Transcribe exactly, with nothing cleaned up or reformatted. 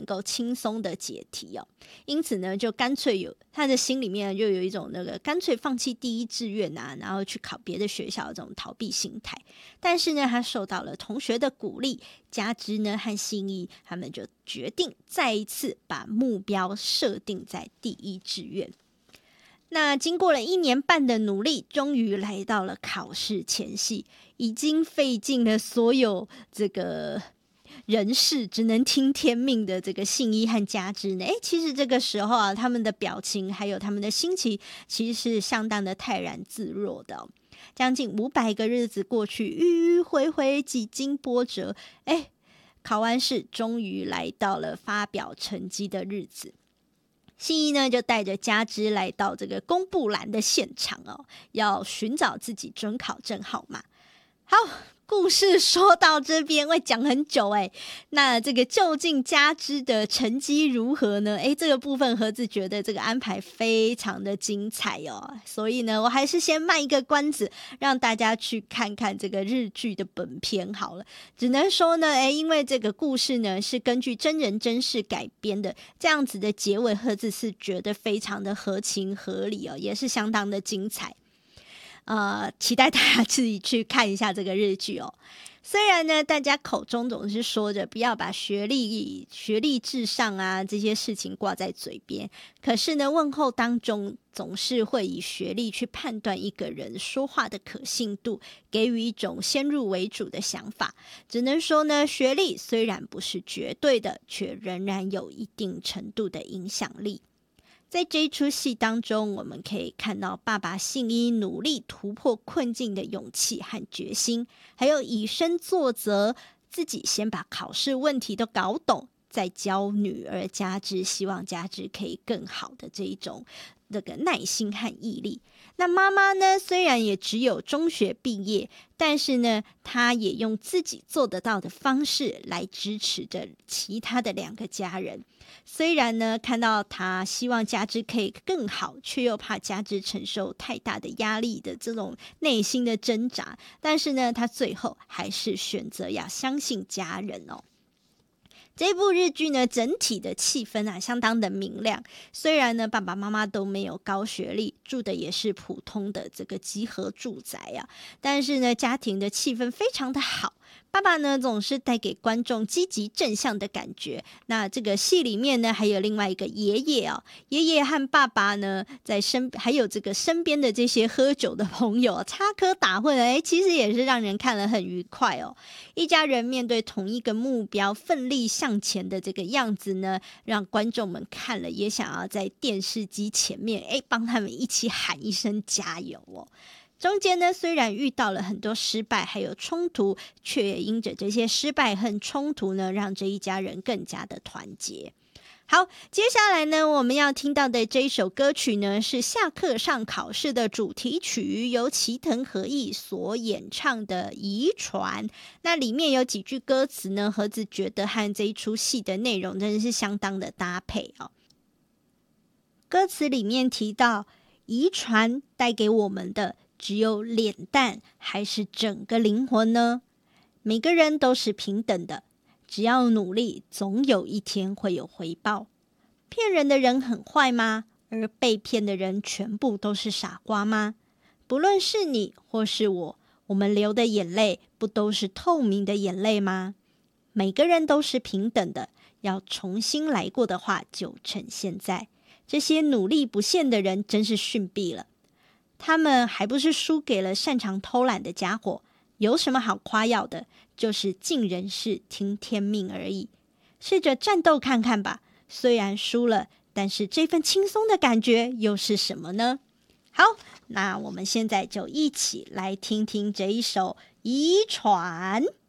够轻松的解题哦。因此呢，就干脆有他的心里面就有一种那个干脆放弃第一志愿啊，然后去考别的学校的这种逃避心态。但是呢，他受到了同学的鼓励，加之呢和信义他们就决定再一次把目标设定在第一志愿。那经过了一年半的努力，终于来到了考试前夕，已经费尽了所有这个人事，只能听天命的这个信一和加之呢，诶，其实这个时候啊，他们的表情还有他们的心情，其实是相当的泰然自若的哦。将近五百个日子过去，迂迂回回，几经波折，诶，考完试终于来到了发表成绩的日子。信一呢就带着加之来到这个公布栏的现场哦，要寻找自己准考证号码。好，故事说到这边会讲很久诶，那这个究竟加之的成绩如何呢？诶，这个部分盒子觉得这个安排非常的精彩哦，所以呢我还是先卖一个关子，让大家去看看这个日剧的本片好了。只能说呢，诶，因为这个故事呢是根据真人真事改编的，这样子的结尾盒子是觉得非常的合情合理哦，也是相当的精彩。呃，期待大家自己去看一下这个日剧哦。虽然呢，大家口中总是说着不要把学历、学历至上啊这些事情挂在嘴边，可是呢，问候当中总是会以学历去判断一个人说话的可信度，给予一种先入为主的想法。只能说呢，学历虽然不是绝对的，却仍然有一定程度的影响力。在这一出戏当中，我们可以看到爸爸信一努力突破困境的勇气和决心，还有以身作则，自己先把考试问题都搞懂，再教女儿加之，希望加之可以更好的这一种那个耐心和毅力。那妈妈呢，虽然也只有中学毕业，但是呢，她也用自己做得到的方式来支持着其他的两个家人。虽然呢，看到她希望加之可以更好，却又怕加之承受太大的压力的这种内心的挣扎，但是呢，她最后还是选择要相信家人哦。这部日剧呢，整体的气氛啊相当的明亮。虽然呢爸爸妈妈都没有高学历，住的也是普通的这个集合住宅啊，但是呢家庭的气氛非常的好。爸爸呢总是带给观众积极正向的感觉。那这个戏里面呢还有另外一个爷爷哦，爷爷和爸爸呢在身还有这个身边的这些喝酒的朋友插科打诨，哎，其实也是让人看了很愉快哦。一家人面对同一个目标奋力向前的这个样子呢，让观众们看了也想要在电视机前面哎帮他们一起喊一声加油哦。中间呢，虽然遇到了很多失败还有冲突，却也因着这些失败和冲突呢，让这一家人更加的团结。好，接下来呢，我们要听到的这一首歌曲呢，是下课上考试的主题曲，由齐藤和义所演唱的《遗传》。那里面有几句歌词呢，盒子觉得和这一出戏的内容真的是相当的搭配哦。歌词里面提到，遗传带给我们的只有脸蛋还是整个灵魂呢？每个人都是平等的，只要努力，总有一天会有回报。骗人的人很坏吗？而被骗的人全部都是傻瓜吗？不论是你或是我，我们流的眼泪不都是透明的眼泪吗？每个人都是平等的，要重新来过的话，就趁现在。这些努力不懈的人真是逊毙了。他们还不是输给了擅长偷懒的家伙，有什么好夸耀的？就是尽人事听天命而已。试着战斗看看吧，虽然输了，但是这份轻松的感觉又是什么呢？好，那我们现在就一起来听听这一首《遗传》。